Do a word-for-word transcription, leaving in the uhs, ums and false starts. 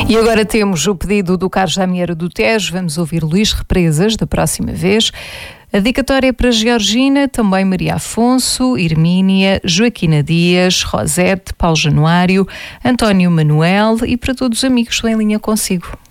E agora temos o pedido do Carlos Jamieiro do Tejo. Vamos ouvir Luís Represas da próxima vez. A dedicatória para Georgina, também Maria Afonso, Hermínia, Joaquina Dias, Rosete, Paulo Januário, António Manuel e para todos os amigos do Em Linha Consigo.